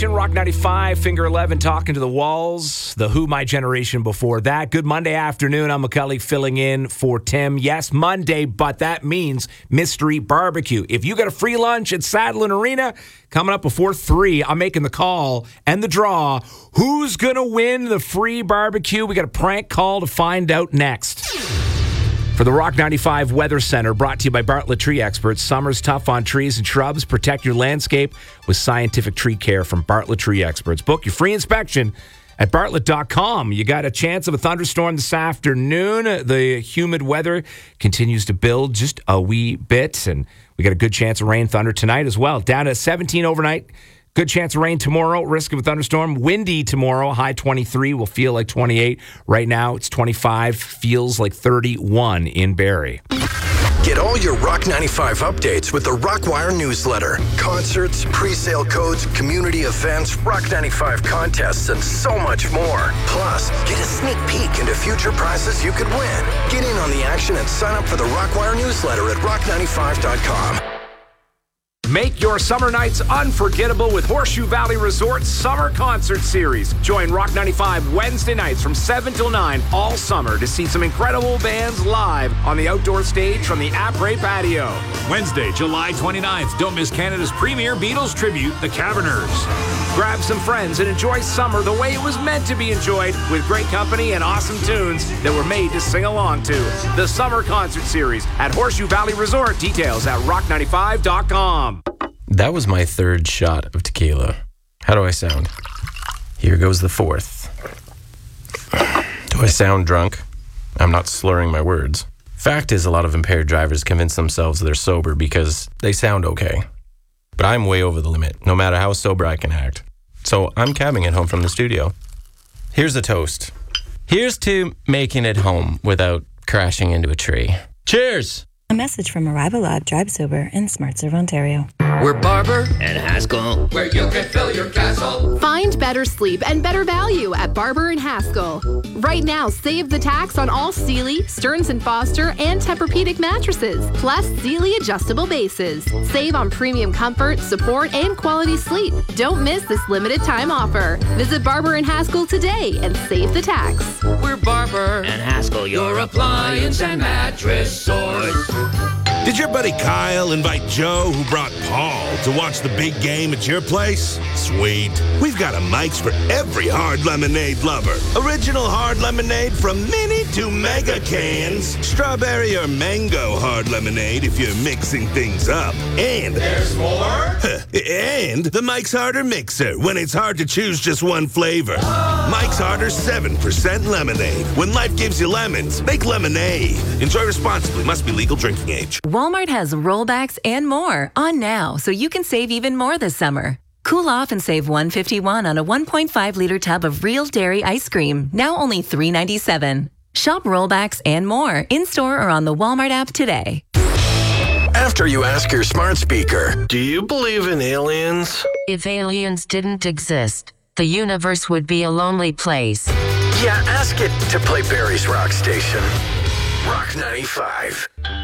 Rock 95, Finger 11, Talking to the Walls. The Who, My Generation before that. Good Monday afternoon. I'm McCully filling in for Tim. Yes, Monday, but that means Mystery Barbecue. If you got a free lunch at Sadlin Arena coming up before 3, I'm making the call and the draw. Who's going to win the free barbecue? We got a prank call to find out next. For the Rock 95 Weather Center, brought to you by Bartlett Tree Experts. Summer's tough on trees and shrubs. Protect your landscape with scientific tree care from Bartlett Tree Experts. Book your free inspection at bartlett.com. You got a chance of a thunderstorm this afternoon. The humid weather continues to build just a wee bit, and we got a good chance of rain, thunder tonight as well. Down to 17 overnight. Good chance of rain tomorrow, risk of a thunderstorm. Windy tomorrow, high 23, will feel like 28. Right now, it's 25, feels like 31 in Barrie. Get all your Rock 95 updates with the Rockwire newsletter. Concerts, pre-sale codes, community events, Rock 95 contests, and so much more. Plus, get a sneak peek into future prizes you could win. Get in on the action and sign up for the Rockwire newsletter at rock95.com. Make your summer nights unforgettable with Horseshoe Valley Resort's Summer Concert Series. Join Rock 95 Wednesday nights from 7 till 9 all summer to see some incredible bands live on the outdoor stage from the Après Patio. Wednesday, July 29th, don't miss Canada's premier Beatles tribute, The Caverners. Grab some friends and enjoy summer the way it was meant to be enjoyed, with great company and awesome tunes that were made to sing along to. The Summer Concert Series at Horseshoe Valley Resort. Details at rock95.com. That was my third shot of tequila. How do I sound? Here goes the fourth. Do I sound drunk? I'm not slurring my words. Fact is, a lot of impaired drivers convince themselves they're sober because they sound okay. But I'm way over the limit, no matter how sober I can act. So I'm cabbing it home from the studio. Here's a toast. Here's to making it home without crashing into a tree. Cheers! A message from Arrival Lab, Drive Sober, in SmartServe, Ontario. We're Barber and Haskell, where you can fill your castle. Find better sleep and better value at Barber and Haskell. Right now, save the tax on all Sealy, Stearns & Foster, and Tempur-Pedic mattresses, plus Sealy adjustable bases. Save on premium comfort, support, and quality sleep. Don't miss this limited time offer. Visit Barber and Haskell today and save the tax. We're Barber and Haskell, your appliance and mattress source. Did your buddy Kyle invite Joe, who brought Paul, to watch the big game at your place? Sweet. We've got a Mike's for every hard lemonade lover. Original hard lemonade from mini to mega cans. Strawberry or mango hard lemonade if you're mixing things up. And there's more? And the Mike's Harder Mixer when it's hard to choose just one flavor. Mike's Harder 7% lemonade. When life gives you lemons, make lemonade. Enjoy responsibly. Must be legal drinking age. Walmart has rollbacks and more on now, so you can save even more this summer. Cool off and save $151 on a 1.5-liter tub of real dairy ice cream, now only $3.97. Shop rollbacks and more in-store or on the Walmart app today. After you ask your smart speaker, do you believe in aliens? If aliens didn't exist, the universe would be a lonely place. Yeah, ask it to play Barrie's Rock Station. Rock 95.